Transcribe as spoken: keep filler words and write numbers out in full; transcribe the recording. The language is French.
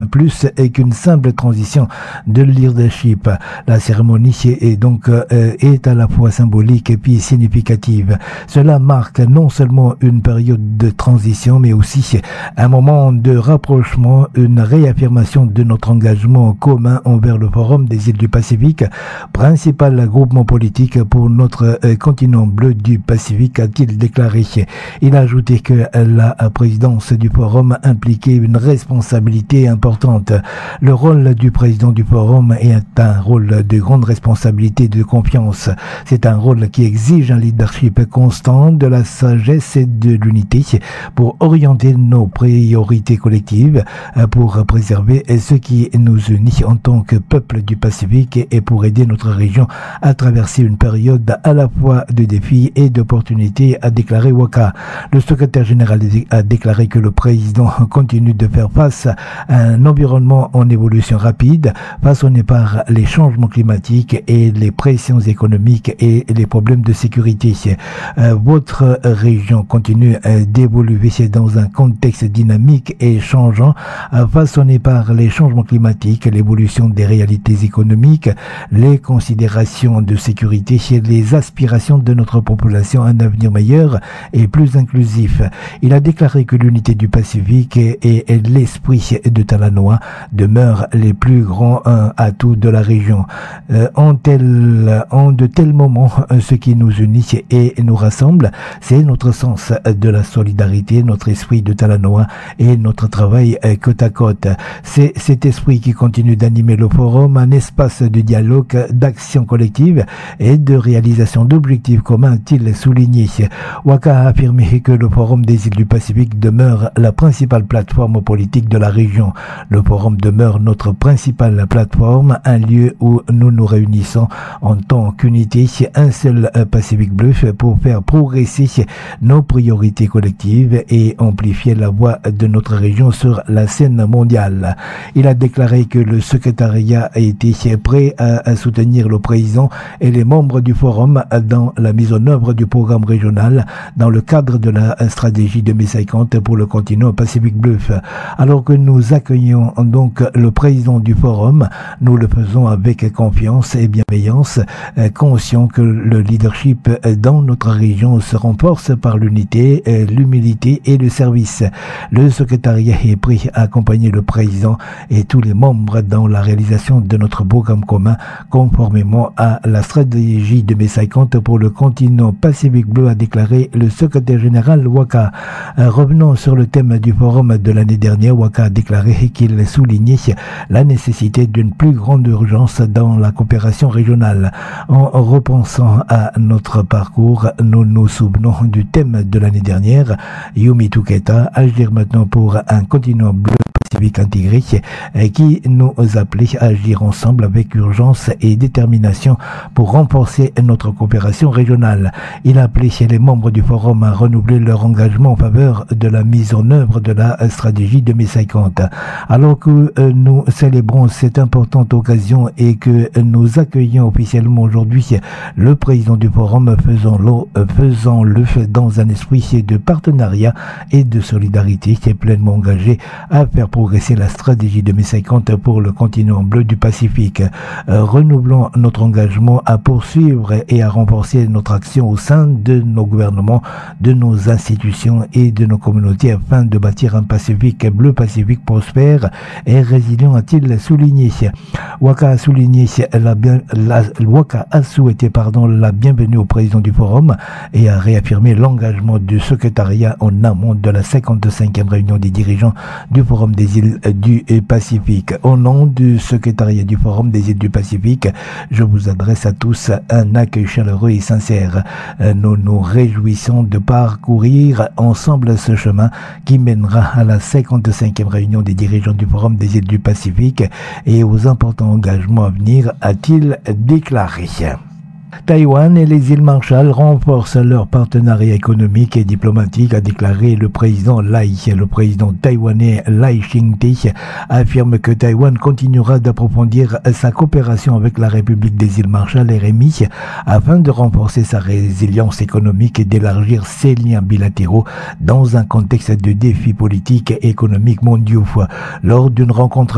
plus qu'une simple transition de leadership. La cérémonie est donc euh, est à la fois symbolique et puis significative. Cela marque non seulement une période de transition, mais aussi un moment de rapprochement, une réaffirmation de notre engagement commun envers le Forum des îles du Pacifique, principal groupement politique pour notre euh, continent bleu du Pacifique, a-t-il déclaré. Il a ajouté que la présidence du Forum impliquait une responsabilité importante. Le rôle du président du Forum est un rôle de grande responsabilité et de confiance. C'est un rôle qui exige un leadership constant, de la sagesse et de l'unité pour orienter nos priorités collectives, pour préserver ce qui nous unit en tant que peuple du Pacifique et pour aider notre région à traverser une période à la fois de défis et d'opportunités, a déclaré Waka. Le secrétaire général a déclaré que le président continue de faire face à un environnement en évolution rapide, façonné par les changements climatiques et les pressions économiques et les problèmes de sécurité. Euh, votre région continue euh, d'évoluer dans un contexte dynamique et changeant, euh, façonné par les changements climatiques, l'évolution des réalités économiques, les considérations de sécurité et les aspirations de notre population à un avenir meilleur et plus inclusif. Il a déclaré que l'unité du Pacifique et, et l'esprit de Talanoa demeurent les plus grands euh, atouts de la région. Euh, en, tel, en de tels moments, ce qui nous unit et nous rassemble, c'est notre sens de la solidarité, notre esprit de Talanoa et notre travail euh, côte à côte. C'est cet esprit qui continue d'animer le forum, un espace de dialogue, d'action collective et de réalisation d'objectifs communs, a-t-il souligné. Waka a affirmé que le Forum des îles du Pacifique demeure la principale plateforme politique de la région. Le Forum demeure notre principale plateforme, un lieu où nous nous réunissons en tant qu'unité, un seul Pacifique bleu pour faire progresser nos priorités collectives et amplifier la voix de notre région sur la scène mondiale. Il a déclaré que le secrétariat a été prêt à soutenir le président et les membres du Forum dans la mise en œuvre du programme régional dans le cadre de la stratégie deux mille cinquante pour le continent Pacifique bleu. Alors que nous accueillons donc le président du Forum, nous le faisons avec confiance et bienveillance, conscient que le leadership dans notre région se renforce par l'unité, l'humilité et le service. Le secrétariat est prêt à accompagner le président et tous les membres dans la réalisation de notre programme commun conformément à la stratégie deux mille cinquante pour le continent Pacifique bleu, a déclaré le secrétaire général Waka. Revenons sur le thème du forum de l'année dernière. Waka a déclaré qu'il soulignait la nécessité d'une plus grande urgence dans la coopération régionale. En repensant à notre parcours, nous nous souvenons du thème de l'année dernière, Yumi Tuketa, agir maintenant pour un continent bleu Pacifique intégré, qui nous appelait à agir ensemble avec urgence et détermination pour renforcer notre coopération régionale. Il a appelé les membres du forum à renouveler leur engagement en faveur de la mise en œuvre de la stratégie deux mille cinquante. Alors que nous célébrons cette importante occasion et que nous accueillons officiellement aujourd'hui le président du forum, faisons-le, faisons-le dans un esprit de partenariat et de solidarité qui est pleinement engagé à faire progresser la stratégie deux mille cinquante pour le continent bleu du Pacifique. Euh, renouvelons notre engagement à poursuivre et à renforcer notre action au sein de nos gouvernements, de nos institutions et de nos communautés afin de bâtir un Pacifique bleu Pacifique prospère et résilient, a-t-il souligné. Waka a souligné la, bien, la Waka a souhaité pardon la bienvenue au président du forum et a réaffirmé l'engagement du secrétariat en amont de la cinquante-cinquième réunion des dirigeants du forum des îles du Pacifique. Au nom du secrétariat du forum des îles du Pacifique, je vous adresse à tous un accueil chaleureux et sincère. Nous nous réjouissons de parcourir ensemble ce chemin qui mènera à la cinquante-cinquième réunion des dirigeants du forum des îles du Pacifique et aux importants engagements à venir, a-t-il déclaré. Taïwan et les îles Marshall renforcent leur partenariat économique et diplomatique, a déclaré le président Lai. Le président taïwanais Lai Ching-te affirme que Taïwan continuera d'approfondir sa coopération avec la République des îles Marshall, R M I, afin de renforcer sa résilience économique et d'élargir ses liens bilatéraux dans un contexte de défis politiques et économiques mondiaux. Lors d'une rencontre